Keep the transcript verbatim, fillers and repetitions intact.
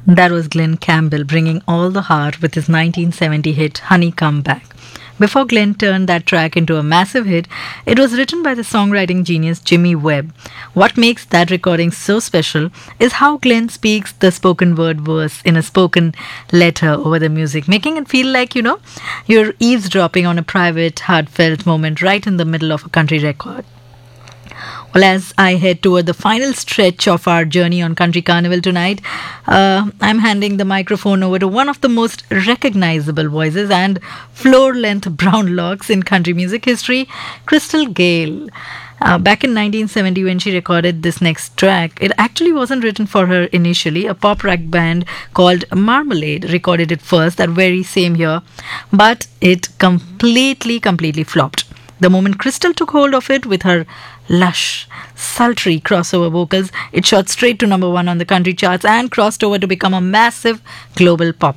That was Glenn Campbell bringing all the heart with his nineteen seventy hit Honey Come Back. Before Glenn turned that track into a massive hit, it was written by the songwriting genius Jimmy Webb. What makes that recording so special is how Glenn speaks the spoken word verse in a spoken letter over the music, making it feel like, you know, you're eavesdropping on a private, heartfelt moment right in the middle of a country record. Well, as I head toward the final stretch of our journey on Country Carnival tonight, uh, I'm handing the microphone over to one of the most recognizable voices and floor-length brown locks in country music history, Crystal Gayle. Uh, back in nineteen seventy, when she recorded this next track, it actually wasn't written for her initially. A pop rock band called Marmalade recorded it first that very same year, but it completely, completely flopped. The moment Crystal took hold of it with her lush, sultry crossover vocals, it shot straight to number one on the country charts and crossed over to become a massive global pop